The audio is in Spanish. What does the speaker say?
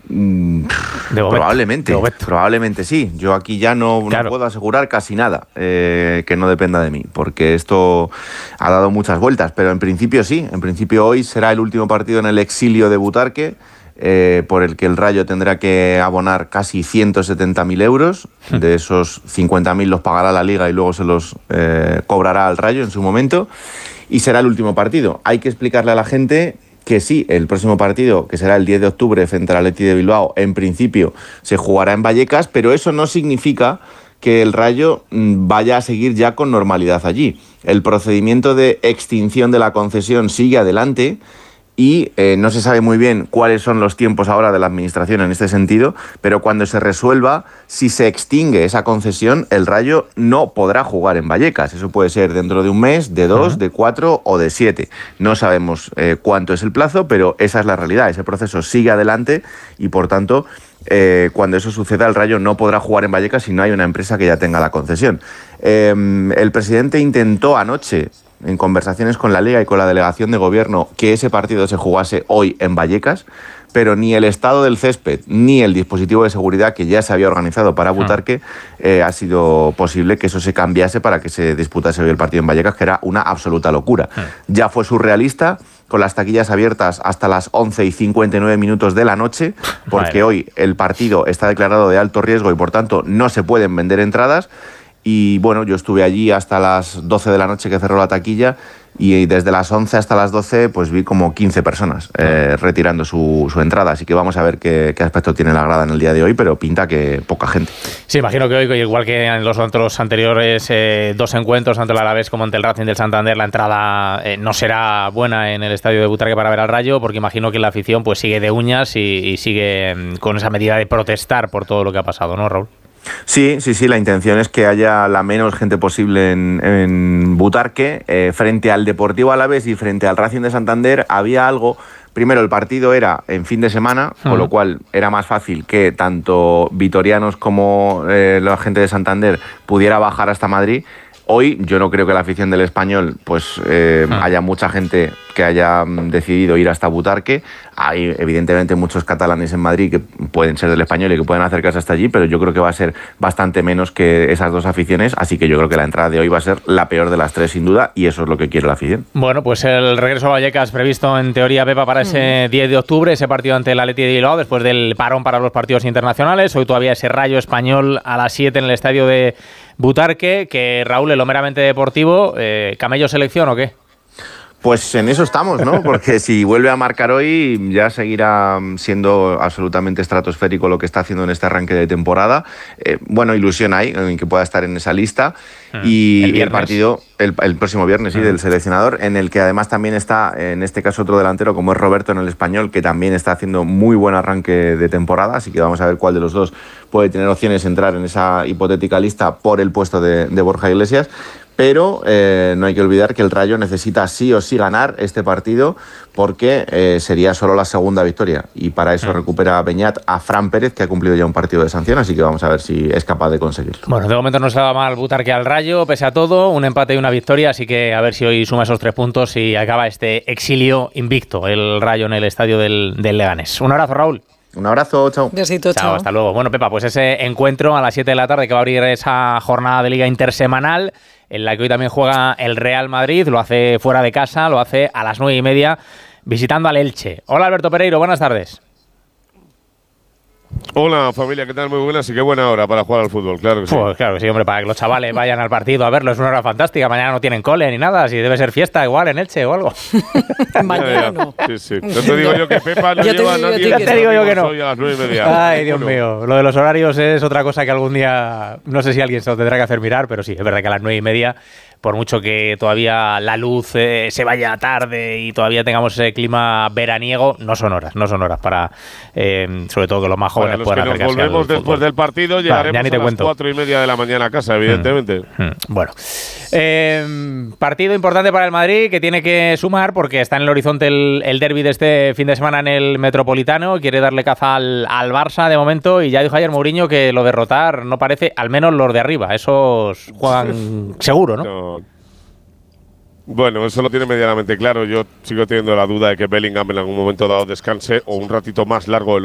Probablemente sí. Yo aquí ya no puedo asegurar casi nada que no dependa de mí, porque esto ha dado muchas vueltas, pero en principio sí. En principio hoy será el último partido en el exilio de Butarque, por el que el Rayo tendrá que abonar casi 170.000 euros. De esos 50.000 los pagará la Liga y luego se los cobrará al Rayo en su momento, y será el último partido. Hay que explicarle a la gente que sí, el próximo partido, que será el 10 de octubre frente al Athletic de Bilbao, en principio se jugará en Vallecas, pero eso no significa que el Rayo vaya a seguir ya con normalidad allí. El procedimiento de extinción de la concesión sigue adelante y no se sabe muy bien cuáles son los tiempos ahora de la Administración en este sentido, pero cuando se resuelva, si se extingue esa concesión, el Rayo no podrá jugar en Vallecas. Eso puede ser dentro de un mes, de 2, de 4 o de 7. No sabemos cuánto es el plazo, pero esa es la realidad. Ese proceso sigue adelante y, por tanto, cuando eso suceda, el Rayo no podrá jugar en Vallecas si no hay una empresa que ya tenga la concesión. El presidente intentó anoche, en conversaciones con la Liga y con la delegación de gobierno, que ese partido se jugase hoy en Vallecas, pero ni el estado del césped ni el dispositivo de seguridad que ya se había organizado para Butarque ha sido posible que eso se cambiase para que se disputase hoy el partido en Vallecas, que era una absoluta locura. Ya fue surrealista, con las taquillas abiertas hasta las 11:59 de la noche, porque hoy el partido está declarado de alto riesgo y por tanto no se pueden vender entradas. Y bueno, yo estuve allí hasta las 12 de la noche que cerró la taquilla, y desde las 11 hasta las 12 pues vi como 15 personas retirando su entrada. Así que vamos a ver qué aspecto tiene la grada en el día de hoy, pero pinta que poca gente. Sí, imagino que hoy, igual que en los otros anteriores dos encuentros, tanto el Alavés como ante el Racing del Santander, la entrada no será buena en el estadio de Butarque para ver al Rayo, porque imagino que la afición pues sigue de uñas y sigue con esa medida de protestar por todo lo que ha pasado, ¿no, Raúl? Sí, la intención es que haya la menos gente posible en Butarque. Frente al Deportivo Alavés y frente al Racing de Santander había algo. Primero, el partido era en fin de semana, con lo cual era más fácil que tanto vitorianos como la gente de Santander pudiera bajar hasta Madrid. Hoy yo no creo que la afición del Español pues haya mucha gente que haya decidido ir hasta Butarque. Hay evidentemente muchos catalanes en Madrid que pueden ser del Español y que pueden acercarse hasta allí, pero yo creo que va a ser bastante menos que esas dos aficiones, así que yo creo que la entrada de hoy va a ser la peor de las tres sin duda, y eso es lo que quiere la afición. Bueno, pues el regreso a Vallecas previsto en teoría, Pepa, para ese 10 de octubre, ese partido ante el Athletic de Bilbao, después del parón para los partidos internacionales. Hoy todavía ese Rayo Español a las 7 en el estadio de Butarque, que Raúl, en lo meramente deportivo, ¿camello selección o qué? Pues en eso estamos, ¿no? Porque si vuelve a marcar hoy, ya seguirá siendo absolutamente estratosférico lo que está haciendo en este arranque de temporada. Bueno, ilusión hay en que pueda estar en esa lista. Y el partido, el próximo viernes, sí, del seleccionador, en el que además también está, en este caso, otro delantero como es Roberto en el Español, que también está haciendo muy buen arranque de temporada. Así que vamos a ver cuál de los dos puede tener opciones de entrar en esa hipotética lista por el puesto de Borja Iglesias. Pero no hay que olvidar que el Rayo necesita sí o sí ganar este partido, porque sería solo la segunda victoria, y para eso recupera Beñat a Fran Pérez, que ha cumplido ya un partido de sanción, así que vamos a ver si es capaz de conseguirlo. Bueno, de momento no se va mal Butarque al Rayo, pese a todo, un empate y una victoria, así que a ver si hoy suma esos 3 puntos y acaba este exilio invicto, el Rayo en el estadio del Leganés. Un abrazo, Raúl. Un abrazo, chao. Besito, chao. Hasta luego. Bueno, Pepa, pues ese encuentro a las 7 de la tarde que va a abrir esa jornada de Liga Intersemanal, en la que hoy también juega el Real Madrid, lo hace fuera de casa, lo hace a las 9:30, visitando al Elche. Hola, Alberto Pereiro, buenas tardes. Hola, familia, ¿qué tal? Muy buenas y qué buena hora para jugar al fútbol, claro que sí. Pues claro que sí, hombre, para que los chavales vayan al partido a verlo, es una hora fantástica. Mañana no tienen cole ni nada, si debe ser fiesta igual en Elche o algo. Mañana no. Sí. No te digo yo que Pepa no lleva a nadie. Ya te digo yo que no. Hoy a las 9:30. Ay, Dios mío. Lo de los horarios es otra cosa que algún día, no sé si alguien se lo tendrá que hacer mirar, pero sí, es verdad que a las 9:30, por mucho que todavía la luz se vaya tarde y todavía tengamos ese clima veraniego, no son horas para, sobre todo que los más jóvenes puedan acercarse al fútbol. Volvemos después del partido, llegaremos a las 4:30 de la mañana a casa, evidentemente. Bueno, partido importante para el Madrid, que tiene que sumar porque está en el horizonte el derbi de este fin de semana en el Metropolitano. Quiere darle caza al Barça de momento, y ya dijo ayer Mourinho que lo derrotar no parece, al menos los de arriba, esos juegan seguro, ¿no? Bueno, eso lo tiene medianamente claro. Yo sigo teniendo la duda de que Bellingham en algún momento dado descanse o un ratito más largo de